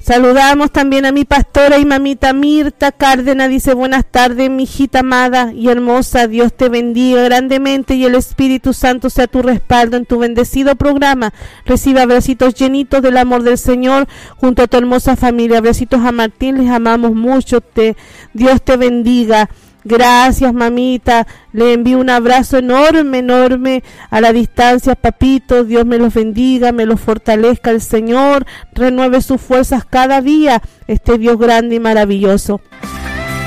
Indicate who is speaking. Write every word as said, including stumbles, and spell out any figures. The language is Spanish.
Speaker 1: Saludamos también a mi pastora y mamita Mirta Cárdenas, dice buenas tardes mi hijita amada y hermosa, Dios te bendiga grandemente y el Espíritu Santo sea tu respaldo en tu bendecido programa. Recibe abracitos llenitos del amor del Señor junto a tu hermosa familia. Abracitos a Martín, les amamos mucho, te, Dios te bendiga. Gracias mamita, le envío un abrazo enorme, enorme a la distancia, papito, Dios me los bendiga, me los fortalezca el Señor, renueve sus fuerzas cada día, este Dios grande y maravilloso.